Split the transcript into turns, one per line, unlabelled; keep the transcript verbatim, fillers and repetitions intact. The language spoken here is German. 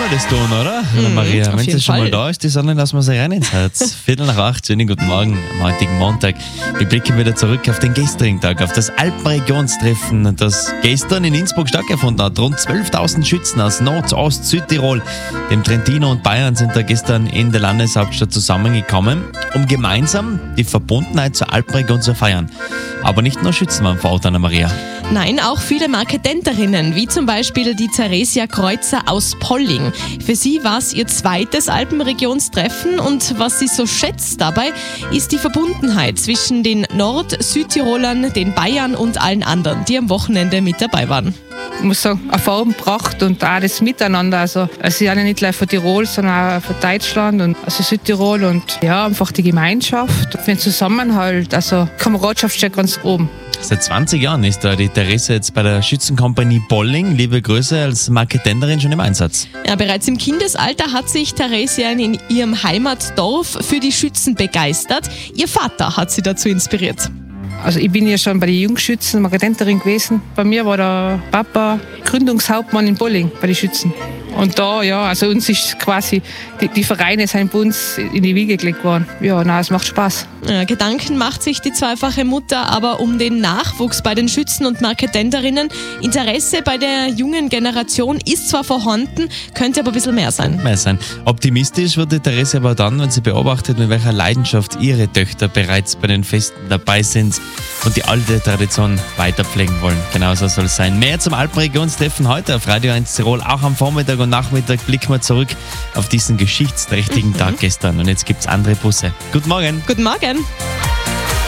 wir das tun, oder?
Mhm,
Maria,
auf
wenn
jeden
sie schon
Fall.
mal da ist, die Sonne, lassen wir sie rein ins Herz. Viertel nach acht, schönen guten Morgen am heutigen Montag. Wir blicken wieder zurück auf den gestrigen Tag, auf das Alpenregionstreffen, das gestern in Innsbruck stattgefunden hat. Rund zwölftausend Schützen aus Nord-, Ost-, Südtirol, dem Trentino und Bayern sind da gestern in der Landeshauptstadt zusammengekommen, um gemeinsam die Verbundenheit zur Alpenregion zu feiern. Aber nicht nur Schützen waren vor Ort, Anna-Maria.
Nein, auch viele Marketenterinnen, wie zum Beispiel die Theresia Kreuzer aus Polling. Für sie war es ihr zweites Alpenregionstreffen und was sie so schätzt dabei, ist die Verbundenheit zwischen den Nord-, Südtirolern, den Bayern und allen anderen, die am Wochenende mit dabei waren.
Ich muss sagen, Erfahrung gebracht und auch das Miteinander. Also, also ich bin nicht gleich von Tirol, sondern auch von Deutschland und also Südtirol und ja, einfach die Gemeinschaft, den Zusammenhalt, also Kameradschaft steht ganz oben.
Seit zwanzig Jahren ist da die Theresa jetzt bei der Schützenkompanie Polling. Liebe Grüße, als Marketenderin schon im Einsatz.
Ja, bereits im Kindesalter hat sich Theresia in ihrem Heimatdorf für die Schützen begeistert. Ihr Vater hat sie dazu inspiriert.
Also ich bin ja schon bei den Jungschützen Marketenterin gewesen. Bei mir war der Papa Gründungshauptmann in Polling bei den Schützen. Und da, ja, also uns ist quasi, die, die Vereine sind bei uns in die Wiege gelegt worden. Ja, nein, es macht Spaß.
Ja, Gedanken macht sich die zweifache Mutter aber um den Nachwuchs bei den Schützen und Marketenterinnen. Interesse bei der jungen Generation ist zwar vorhanden, könnte aber ein bisschen mehr sein.
Mehr sein. Optimistisch wird die Theresa aber dann, wenn sie beobachtet, mit welcher Leidenschaft ihre Töchter bereits bei den Festen dabei sind und die alte Tradition weiterpflegen wollen. Genauso soll es sein. Mehr zum Alpenregionstreffen heute auf Radio eins Tirol. Auch am Vormittag und Nachmittag blicken wir zurück auf diesen geschichtsträchtigen mhm. Tag gestern. Und jetzt gibt es andere Busse. Guten Morgen.
Guten Morgen.